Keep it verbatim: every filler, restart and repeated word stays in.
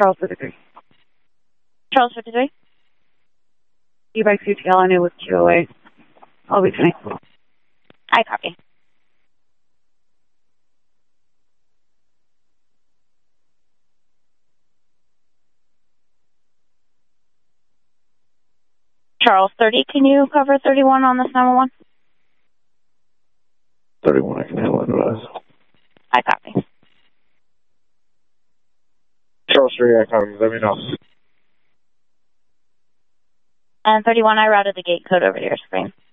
Charles fifty-three. Charles fifty-three? E-bike C T L, I knew with Q O A. I'll be connected. I copy. Charles thirty, can you cover thirty-one on this nine one one? thirty-one, I can handle it. Advise. I copy. Charles three, I copy. Let me know. And thirty-one, I routed the gate code over to your screen.